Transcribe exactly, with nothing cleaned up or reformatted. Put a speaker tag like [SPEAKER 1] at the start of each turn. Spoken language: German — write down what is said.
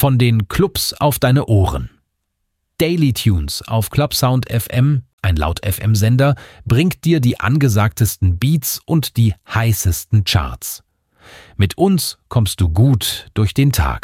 [SPEAKER 1] Von den Clubs auf deine Ohren. Daily Tunes auf Clubsound F M, ein Laut-F M-Sender, bringt dir die angesagtesten Beats und die heißesten Charts. Mit uns kommst du gut durch den Tag.